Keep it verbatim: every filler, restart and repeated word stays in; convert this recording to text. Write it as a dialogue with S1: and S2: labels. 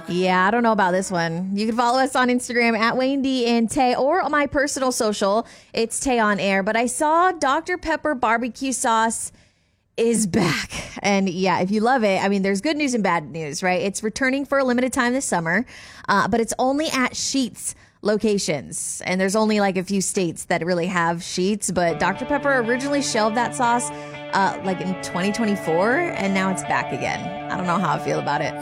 S1: Yeah, I don't know about this one. You can follow us on Instagram at Wayne D and Tay, or on my personal social. It's Tay on Air. But I saw Doctor Pepper barbecue sauce is back. And yeah, if you love it, I mean, there's good news and bad news, right? It's returning for a limited time this summer, uh, but it's only at Sheetz locations. And there's only like a few states that really have Sheetz, but Doctor Pepper originally shelved that sauce uh, like in twenty twenty-four, and now it's back again. I don't know how I feel about it.